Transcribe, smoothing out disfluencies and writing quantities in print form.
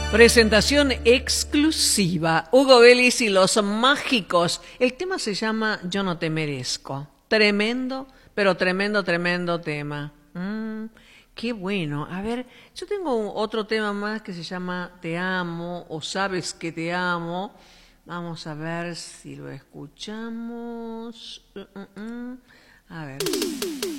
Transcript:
Presentación exclusiva. Hugo Vélez y los Mágicos. El tema se llama Yo no te merezco. Tremendo, pero tremendo, tremendo tema. Qué bueno. A ver, yo tengo otro tema más que se llama Te amo o Sabes que te amo. Vamos a ver si lo escuchamos. A ver.